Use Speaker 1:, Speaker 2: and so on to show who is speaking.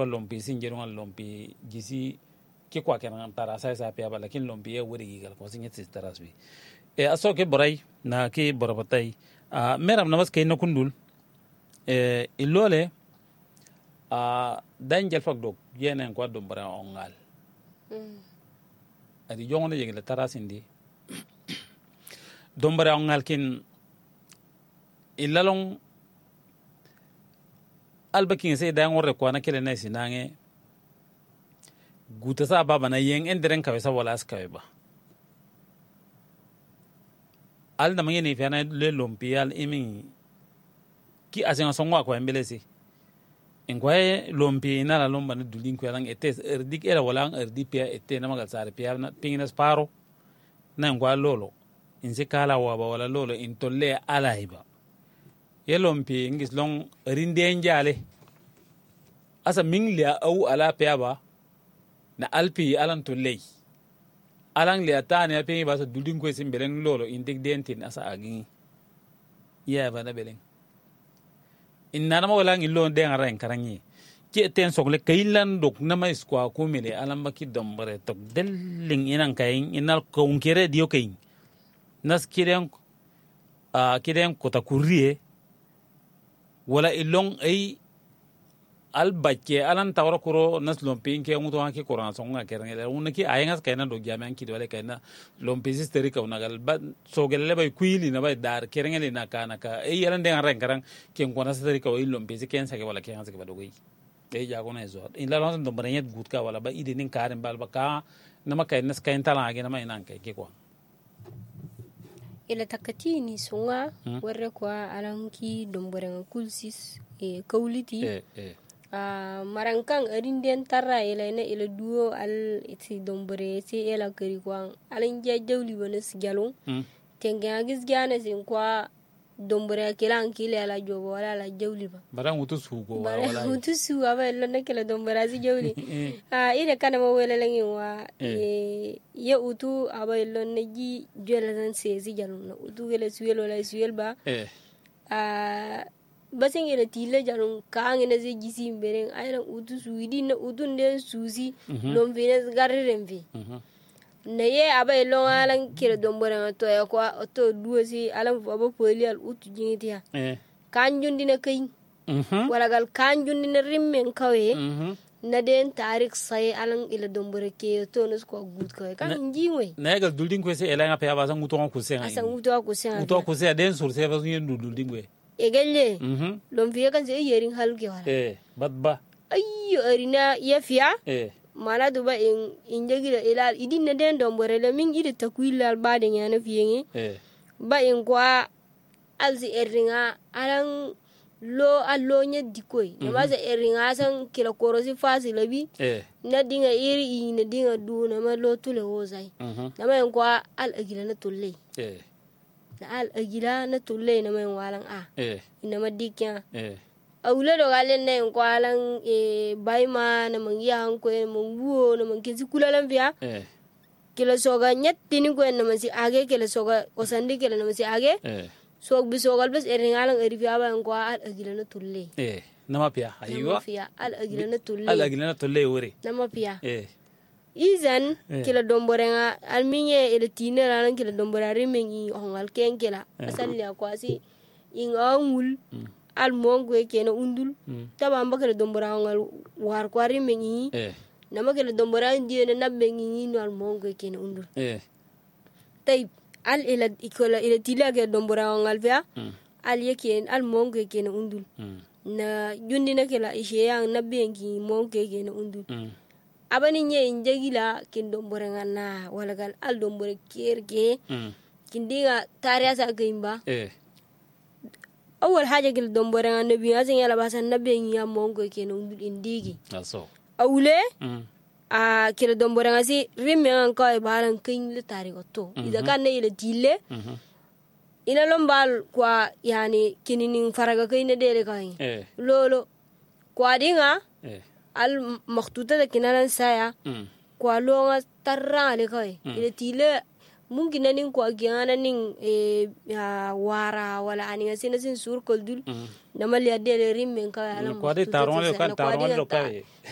Speaker 1: kwa lompi sin jero ngal lompi gisi ki kwa kenan tara sai sa pia lakin lompi e wuri gigal ko sin yetis taras bi e aso ke boray na ki borabatay meram namas kay na kundul ilole dan jel fak dog yenen ko do bara ongal adi jongone yegele tarasindi dombara ongal kin ilalong albakin sai dan worre ko na kele na sinange guta sa baba na yen enderen kawe sa wala askawe ba al na mangene fiana le lompial imi ki asenga songwa ko embelesi en kwaye lompi na la lomba na dulin ko lang etes erdik era wala erdi pia ette na magal sare pia na pinginas paro na ngwa lolo inse kala wa ba wala lolo in tolle ala hiba ye lompi ngis long rinde njale asa minglia au ala pia ba na alpi alan tolle alang le atane api ba sa dulin ko simbelen lolo indik dentin asa agi ya ba na beleng inna nama wala ngilo de ngara en karangi ki ten sogle kailan dok nama iskwa ko mele alamba ki dombare tok delling inan kayin inal ko unkere dio kayin nas kiren kiren ko ta kurrie wala ilong ay albakke alan tawra kuro nas lompin ke nguto hanki koran songa kerengele unaki ayengas kayna do jamen ki wala kayna lompi sisteri ka unagal ba sogele bay kuili na bay dar kerengele na kana ka e yalan de ngaren karang ken kona sisteri ka o lompi se ken sake wala ken sake ba dogi e jago na zo in la lon do barenyet gut ka wala ba ide nin karen bal ba ka nama kayna skain tala age nama inan kay ke ko
Speaker 2: ila takatini songa warre kwa alanki domborenga kulsis e kauliti marankan arinden tarra ila na ila duo al iti dombore si ila kari kwang alin jajawli wona sigalon tenga gis gana sin kwa dombore kilan kile ala jobo wala la jawli ba
Speaker 1: bara mutu sugo wala
Speaker 2: mutu su aba ila na kila dombora si jawli ina kana ma wala langi wa ye utu aba ila na ji jela san se sigalon na utu gele suel wala suel ba basing ila tile jarun kaang ina se gisi mberen ayran utu suidi na utu nden susi lomvines garremvi na ye aba ilon alan kire dombora to ya kwa to duosi alan aba poli al utu jingitia kanjundi na kai wala gal kanjundi na rimmen kawe na den tarik sai alan ila dombora ke to nus ko gut kawe kan jingwe
Speaker 1: na gal dulding ko se ela nga pe aba sang uto ko se
Speaker 2: asa uto
Speaker 1: ko se den sur se ba yin dulding we
Speaker 2: egelle lomfiya kan se yerin halke wala
Speaker 1: badba
Speaker 2: ayyo arina yafiya mana duba in jagira ila idin na den dombore la min ida takwila bade nyana fiyengi ba in kwa alzi eringa alan lo allo nya dikoy na maza eringa san kila korosi fasi labi na dinga iri na dinga du na ma lo tule wozai na ma in kwa al agila na tulle na al agila na tulle na mai walan ina madikya awule do galen na en kwalan bayma na mangiya hanko en munguo na mankinsi kulalan biya kila soga nyatti ni ko en na masi age kila soga osandi kila na masi age sog bi sogal bes eringalan erifiya ba en kwa al agila na tulle
Speaker 1: nama pia aywa
Speaker 2: al agila na tulle
Speaker 1: wore
Speaker 2: nama pia izan kila domborenga alminye ele tine ranan kila domborari mengi hongal ken kila asal ya kwasi ingangul al mongo kena undul tabamba kila dombora hongal war kwari mengi nama kila dombora ndiye na mengi no al mongo kena undul tay al ila ikola ila tila ke dombora hongal via al yeke al mongo kena undul na jundi na kila ishe yang na bengi mongo kena undul abani nye injagila kin dombore ngana wala gal al dombore kerge kin diga tariya sa gaimba awal haja gil dombore ngana bi asin yala basan nabe ngiya mongo ken undul indigi
Speaker 1: aso
Speaker 2: awule kila dombore ngasi rimme ngan ko e balan kin le tari goto ida kan ne ile dile ina lombal kwa yani kininin faraga kayne dele kay lolo kwa dinga al maktuta da kinalan saya kwa longa tarra le kai ile tile mungkin nanin kwa giana nin wara wala aninga sina sin sur koldul namal ya dele rimmen kai alam
Speaker 1: kwa de taron le kan taron lo kai